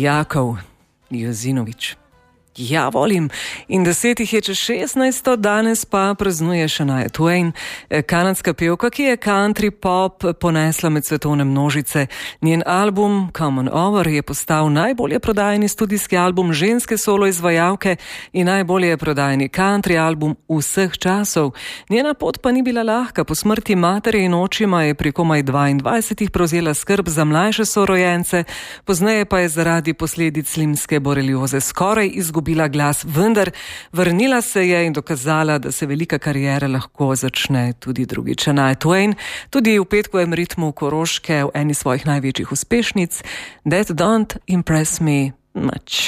Jakov Jozinovič. Ja, volim. In 10 je čez 16, danes pa praznuje Shania Twain, kanadska pevka, ki je country pop ponesla med svetovne množice. Njen album Come On Over je postal najbolje prodajni studijski album ženske solo izvajalke in najbolje prodajni country album vseh časov. Njena pot pa ni bila lahka. Po smrti matere in očima je pri komaj 22 prevzela skrb za mlajše sorojence, pozneje pa je zaradi posledic slimske borelioze skoraj izgubila glas, vendar vrnila se je in dokazala, da se velika kariera lahko začne tudi drugič. Shania Twain, tudi v petkovem ritmu Koroške v eni svojih največjih uspešnic, That Don't Impress Me Much.